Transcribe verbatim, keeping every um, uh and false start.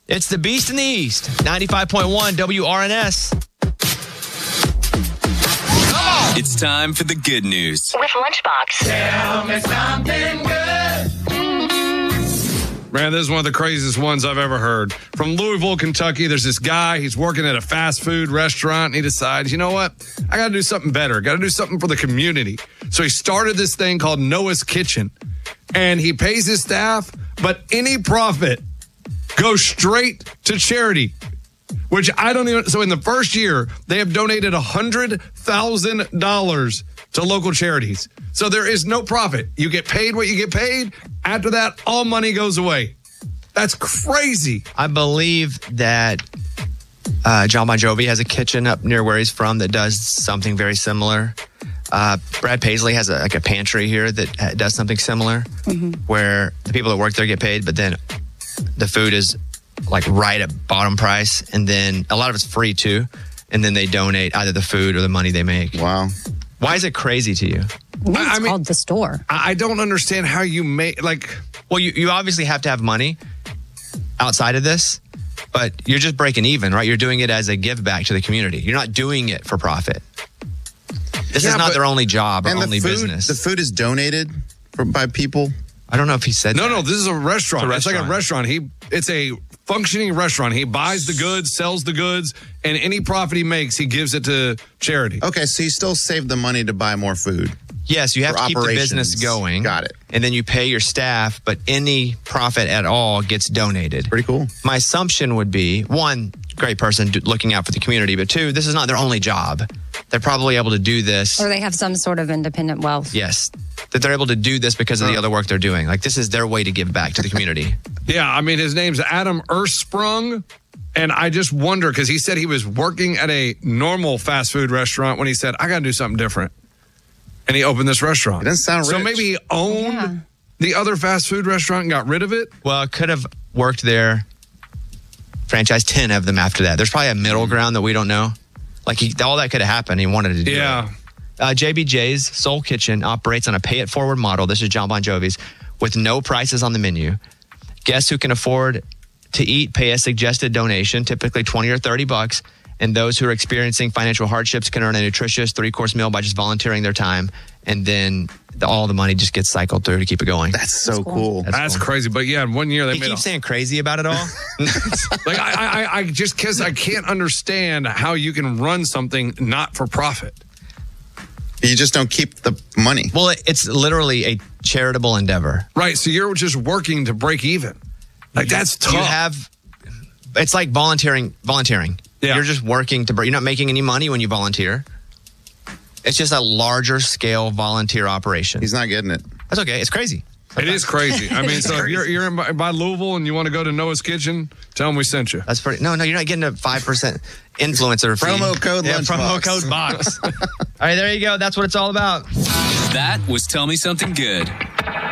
It's the Beast in the East, ninety-five point one W R N S. It's time for the good news. With Lunchbox. Tell me something good. Man, this is one of the craziest ones I've ever heard. From Louisville, Kentucky, there's this guy. He's working at a fast food restaurant, and he decides, you know what? I got to do something better. Got to do something for the community. So he started this thing called Noah's Kitchen, and he pays his staff, but any profit goes straight to charity, which I don't even. So in the first year, they have donated one hundred thousand dollars to local charities. So there is no profit. You get paid what you get paid. After that, all money goes away. That's crazy. I believe that uh, John Bon Jovi has a kitchen up near where he's from that does something very similar. Uh, Brad Paisley has a, like a pantry here that uh, does something similar, mm-hmm. where the people that work there get paid, but then the food is like right at bottom price, and then a lot of it's free too, and then they donate either the food or the money they make. Wow. Why is it crazy to you? It's I mean, called the store. I don't understand how you make, like... Well, you, you obviously have to have money outside of this, but you're just breaking even, right? You're doing it as a give back to the community. You're not doing it for profit. This Yeah, is not but- their only job or And only the food, business. the food is donated from, by people. I don't know if he said No, that. no, this is a restaurant. It's It's, a like a restaurant. He, It's a functioning restaurant. He buys the goods, sells the goods, and any profit he makes, he gives it to charity. Okay, so you still save the money to buy more food. Yes, you have For to keep the operations. business going. Got it. And then you pay your staff, but any profit at all gets donated. Pretty cool. My assumption would be, one, great person do- looking out for the community, but two, this is not their only job. They're probably able to do this. Or they have some sort of independent wealth. Yes, that they're able to do this because of the other work they're doing. Like, this is their way to give back to the community. Yeah, I mean, his name's Adam Ersprung. And I just wonder, because he said he was working at a normal fast food restaurant when he said, I got to do something different. And he opened this restaurant. It doesn't sound So rich. maybe he owned Yeah. the other fast food restaurant and got rid of it? Well, it could have worked there. Franchise ten of them after that. There's probably a middle ground that we don't know. Like, he, all that could have happened. He wanted to do Yeah. it. Uh, J B J's Soul Kitchen operates on a pay-it-forward model. This is John Bon Jovi's, with no prices on the menu. Guests who can afford to eat pay a suggested donation, typically twenty or thirty bucks. And those who are experiencing financial hardships can earn a nutritious three-course meal by just volunteering their time. And then the, all the money just gets cycled through to keep it going. That's so cool. cool. That's That's cool. crazy. But yeah, in one year they He made keeps a, saying crazy about it all. like I, I, I just because I can't understand how you can run something not for profit. You just don't keep the money. Well, it- it's literally a charitable endeavor. Right. So you're just working to break even. Like, that's tough. You have, it's like volunteering. Volunteering. Yeah. You're just working to. You're not making any money when you volunteer. It's just a larger scale volunteer operation. He's not getting it. That's okay. It's crazy. It is crazy. I mean, so if you're, you're in by, by Louisville and you want to go to Noah's Kitchen, tell them we sent you. That's pretty. No, no, you're not getting a five percent influencer fee. Promo code Yeah, promo Lunchbox. code box. All right, there you go. That's what it's all about. That was Tell Me Something Good.